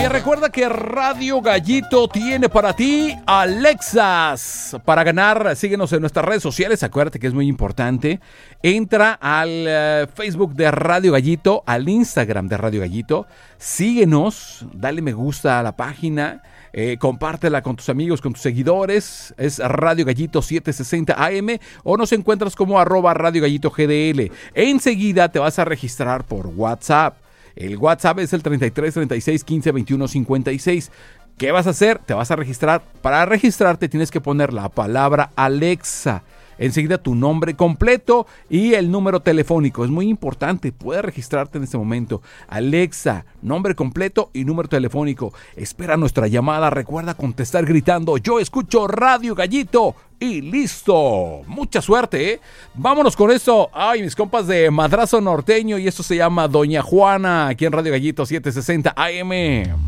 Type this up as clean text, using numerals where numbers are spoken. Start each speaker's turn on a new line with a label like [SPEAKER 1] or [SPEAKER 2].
[SPEAKER 1] Recuerda que Radio Gallito tiene para ti Alexas. Para ganar, síguenos en nuestras redes sociales. Acuérdate que es muy importante. Entra al Facebook de Radio Gallito, al Instagram de Radio Gallito. Síguenos, dale me gusta a la página. Compártela con tus amigos, con tus seguidores. Es Radio Gallito 760 AM o nos encuentras como @Radio Gallito GDL. Enseguida te vas a registrar por WhatsApp. El WhatsApp es el 33 36 15 21 56. ¿Qué vas a hacer? Te vas a registrar. Para registrarte tienes que poner la palabra Alexa. Enseguida tu nombre completo y el número telefónico. Es muy importante, puedes registrarte en este momento. Alexa, nombre completo y número telefónico. Espera nuestra llamada, recuerda contestar gritando: yo escucho Radio Gallito y listo. Mucha suerte, ¿eh? Vámonos con esto. Ay, mis compas de Madrazo Norteño, y esto se llama Doña Juana, aquí en Radio Gallito 760 AM.